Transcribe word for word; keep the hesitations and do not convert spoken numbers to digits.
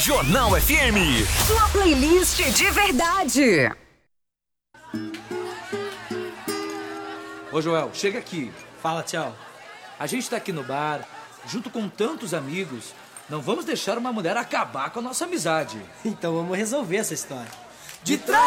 Jornal F M. Sua playlist de verdade. Ô Joel, chega aqui. Fala, tchau. A gente tá aqui no bar, junto com tantos amigos. Não vamos deixar uma mulher acabar com a nossa amizade. Então vamos resolver essa história. De trás